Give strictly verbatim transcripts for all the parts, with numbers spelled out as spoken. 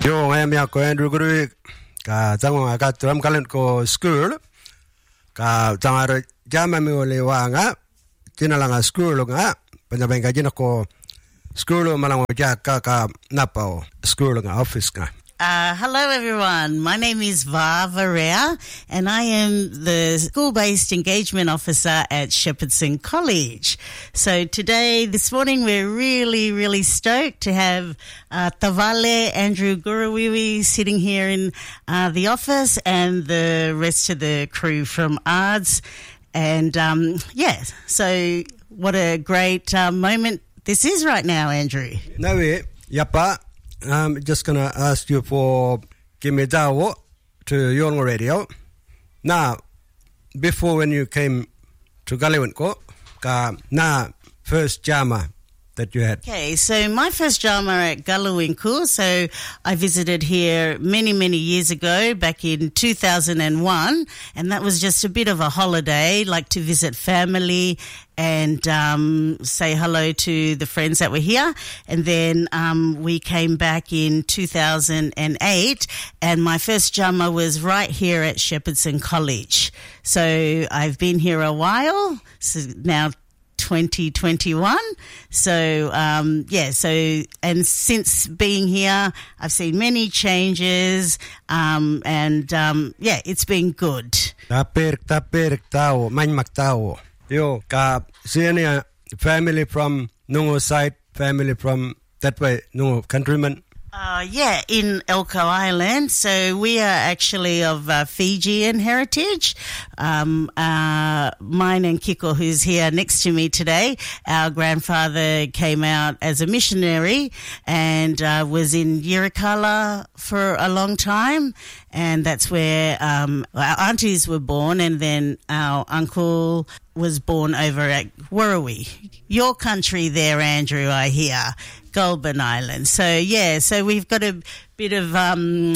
Yo, I am Yako Andrew Guru. Ka tango ka tuam kalen ko school. Ka tangaro jama mi ole wanga. Tinalanga school nga. Panabenga jina ko school malang jaka ka napao school nga office nga. Uh, hello, everyone. My name is Vava Rea, and I am the School-Based Engagement Officer at Shepherdson College. So today, this morning, we're really, really stoked to have uh, Tavale Andrew Gurawiwi sitting here in uh, the office and the rest of the crew from A R D S. And, um, yeah, so what a great uh, moment this is right now, Andrew. No, yapa. I'm just going to ask you for give me dawo to Yolngu Radio. Now, before when you came to Galiwinko, ka na first jama that you had. Okay, so my first jama at Galiwinko, so I visited here many, many years ago, back in two thousand one, and that was just a bit of a holiday, like to visit family and um, say hello to the friends that were here. And then um, we came back in two thousand eight, and my first jama was right here at Shepherdson College. So I've been here a while, so now twenty twenty-one. So, um, yeah, so, and since being here, I've seen many changes, um, and, um, yeah, it's been good. Tapirik, tapirik tao, manmak tao. Yo, ka senior family from Nungu side, family from that way, Nungu countrymen. Uh, yeah, in Elcho Island. So we are actually of uh, Fijian heritage. Um, uh, mine and Kiko, who's here next to me today, our grandfather came out as a missionary and uh, was in Yirrkala for a long time. And that's where um, our aunties were born, and then our uncle was born over at Werribee. Your country there, Andrew, I hear. Goulburn Island. So, yeah, so we've got a bit of, um,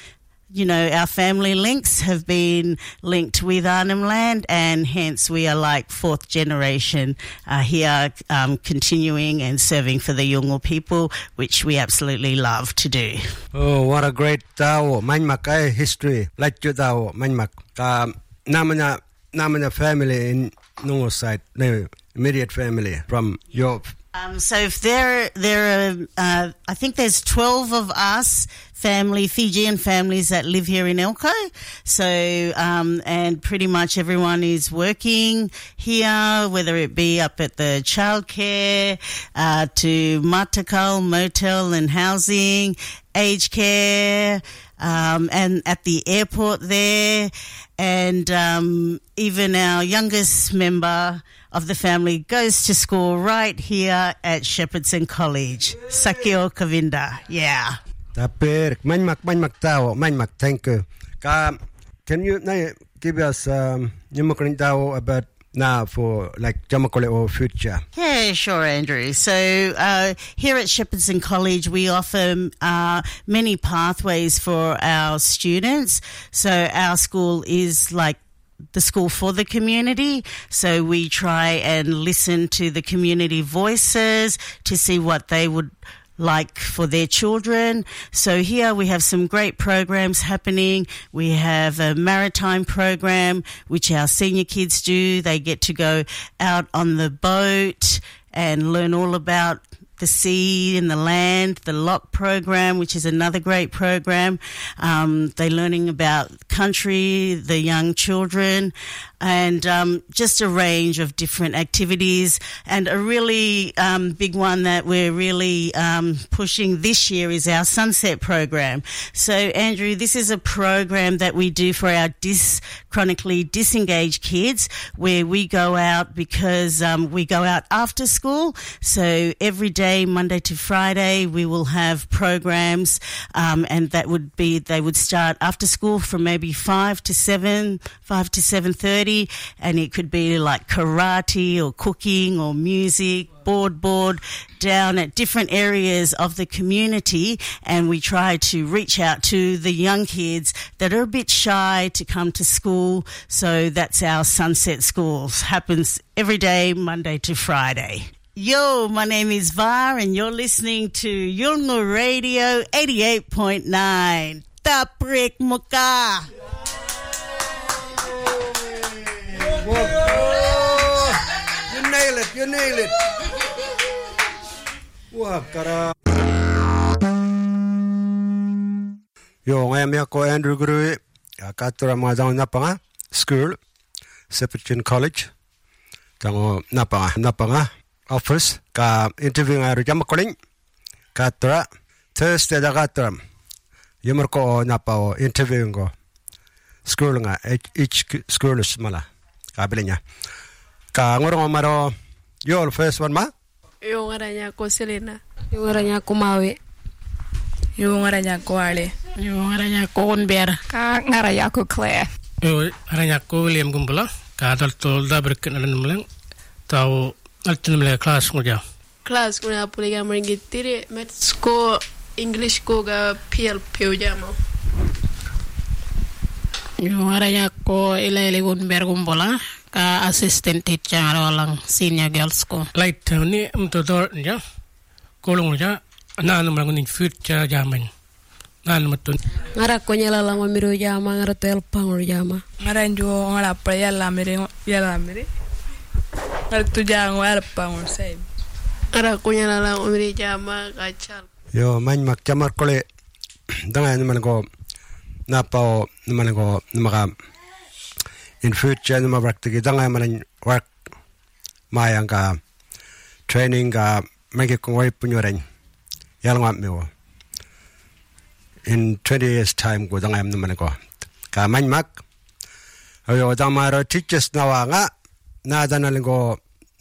you know, our family links have been linked with Arnhem Land, and hence we are like fourth generation uh, here um, continuing and serving for the Yolngu people, which we absolutely love to do. Oh, what a great tao. Manmak ay history. Like you tao, manmak. Ka namanya, namanya family in Nungu side, no, immediate family from your... Um, so if there, there are, uh, I think there's twelve of us family, Fijian families that live here in Elcho. So, um, and pretty much everyone is working here, whether it be up at the childcare, uh, to Matakal, motel and housing, aged care, um, and at the airport there. And, um, even our youngest member of the family goes to school right here at Shepherdson College. Sakio Kavinda, yeah. Tapirik, manmak, manmak tao, manmak, thank you. Ka, can you na, give us um, yung tao about now for like Jamakole or future? Yeah, sure, Andrew. So uh, here at Shepherdson College, we offer uh, many pathways for our students. So our school is like the school for the community. So we try and listen to the community voices to see what they would like for their children. So here we have some great programs happening. We have a maritime program, which our senior kids do. They get to go out on the boat and learn all about the sea and the land, the LOCK program, which is another great program. Um, they're learning about country, the young children, and um, just a range of different activities. And a really um, big one that we're really um, pushing this year is our Sunset program. So, Andrew, this is a program that we do for our dis- chronically disengaged kids, where we go out because um, we go out after school. So every day, Monday to Friday, we will have programs, um, and that would be, they would start after school from maybe five to seven, five to seven thirty, and it could be like karate or cooking or music, board board, down at different areas of the community, and we try to reach out to the young kids that are a bit shy to come to school. So that's our Sunset Schools. Happens every day, Monday to Friday. Yo, my name is Var, and you're listening to Yolngu Radio eighty-eight point nine. Taprik Muka. You nail it, you nail it. Wah, kara. Yo, ngayon ako Andrew Guru, katura mga dang napanga school, Sepulchre College, tango napanga napanga office ka interview nga ro jam calling, katura Thursday da katura, yumur ko napao interview ko school nga each school is mala kabilinya, ka ngoro maro yo first one ma. Yo ngaranya ko Selena, yo ngaranya ko Mawe, yo ngaranya ko Ale. Yo ngaranya ko Unber. Ka ngaranya ko Claire. Yo ngaranya ko William Gumbala. Ka dal tol da berken alan mulang. Tau altin mulang class nguja. Class kuna puliga mringitiri met sko English ko ga P L P ujamo. Yo ngaranya ko Ilaili Unber Gumbala. Ka assistant teacher walang senior girls ko. Light ni umto dor nja. Kolong nja. Nanu mulang ni future jaman. Nanu matun. Ngara ko nyala la miro jama ngara tel pangor jama. Ngara njo ngara pra yalla mire yalla mire. Ngara tu jang wala pangor sai. Ngara ko nyala la miro jama kachal. Yo man mak chamar kole dangan man ko napao man ko maka in future ma praktiki dangan man work mayang ka training ka magi ko wai punyoren yalngam mewo. In twenty years time go dang am naman ko ka manmak ayo dang maro teachers nawa nga na danaling ko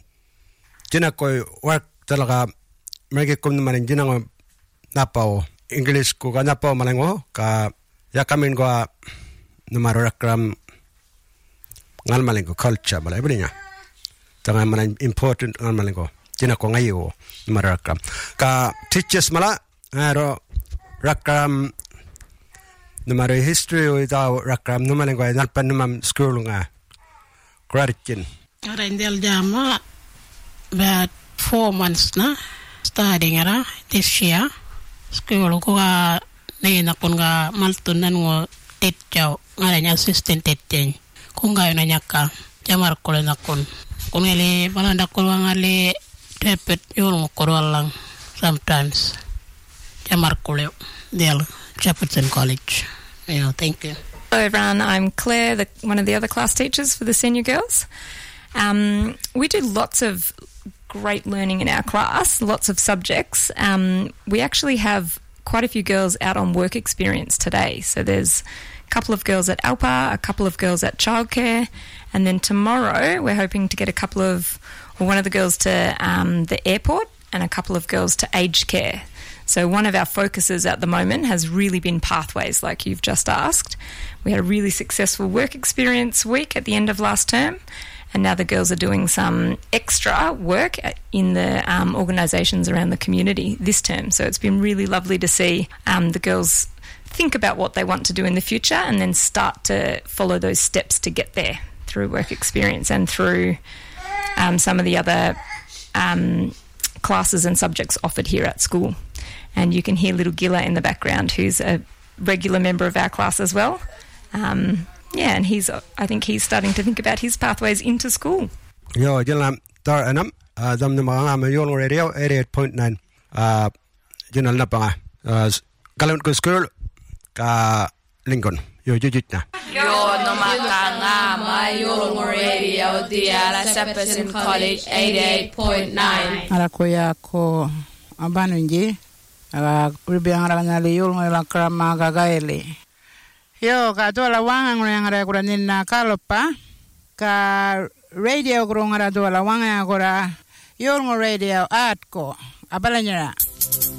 jinakoy work talaga magi kum naman jinang napao English ko ka napao malango ka yakamin ko numaro rakram ngal malango culture balay balinya tanga man important ngal malango jinako ngayo numaro rakram ka teachers mala aro rakam numero history without rakam numan ko nalpan numam school nga Gratkin. Rendel jama about four months na studying ara this year school ko ga nay na kun ga maltunan ngo teacher ngara assistant teacher kung ga na nyaka jamar ko na kun kun ele balanda ko ngale tepet yul ko lang sometimes Marcoleo, Del Shepherdson College. Yeah, thank you. Hello everyone, I'm Claire, the, one of the other class teachers for the senior girls. Um, we do lots of great learning in our class, lots of subjects. Um, we actually have quite a few girls out on work experience today. So there's a couple of girls at Alpa, a couple of girls at childcare, and then tomorrow we're hoping to get a couple of, or one of the girls to um, the airport and a couple of girls to aged care. So one of our focuses at the moment has really been pathways, like you've just asked. We had a really successful work experience week at the end of last term, and now the girls are doing some extra work in the um, organisations around the community this term. So it's been really lovely to see um, the girls think about what they want to do in the future and then start to follow those steps to get there through work experience and through um, some of the other um, classes and subjects offered here at school. And you can hear little Gilla in the background, who's a regular member of our class as well. Um, yeah, and he's, I think he's starting to think about his pathways into school. Yo, Gilla, tar anam, dam na mga ngam Yolngu Radio eighty-eight point nine. Ah, Gilla na pa nga. Kalan ko school ka Lincoln. Yo, jujit na. Yo, no makanga ma Yolngu Radio diala Shepherdson College eighty-eight point nine. Arakuya ko abanunji. Aga ribiang ranya liul ngola krama gagaeli. Yo ka tola wanga ngora ngora nina kalopa ka radio ngora tola wanga ngora Yolngu Radio atko abalanyara.